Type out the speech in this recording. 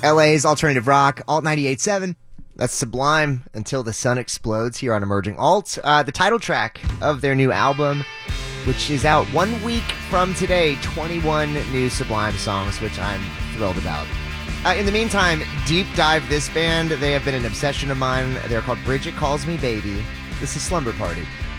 LA's alternative rock, Alt 98.7. That's Sublime, Until the Sun Explodes, here on Emerging Alt. The title track of their new album, which is out 1 week from today. 21 new Sublime songs, which I'm thrilled about. In the meantime, deep dive this band. They have been an obsession of mine. They're called Bridget Calls Me Baby. This is Slumber Party.